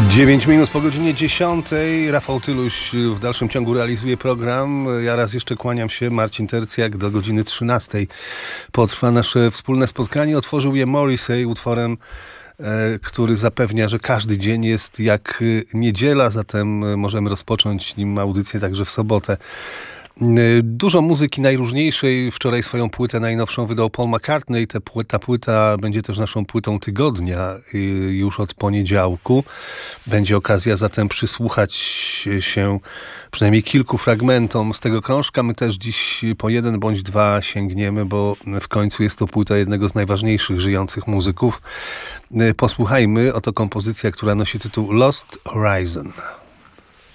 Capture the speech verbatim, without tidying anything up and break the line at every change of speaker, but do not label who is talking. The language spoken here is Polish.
dziewięć minut po godzinie dziesiątej. Rafał Tyluś w dalszym ciągu realizuje program. Ja raz jeszcze kłaniam się. Marcin Tercjak. Do godziny trzynastej potrwa nasze wspólne spotkanie. Otworzył je Morrissey utworem, który zapewnia, że każdy dzień jest jak niedziela, zatem możemy rozpocząć nim audycję także w sobotę. Dużo muzyki najróżniejszej. Wczoraj swoją płytę najnowszą wydał Paul McCartney. Ta płyta, ta płyta będzie też naszą płytą tygodnia już od poniedziałku. Będzie okazja zatem przysłuchać się przynajmniej kilku fragmentom z tego krążka. My też dziś po jeden bądź dwa sięgniemy, bo w końcu jest to płyta jednego z najważniejszych żyjących muzyków. Posłuchajmy. Oto kompozycja, która nosi tytuł Lost Horizon.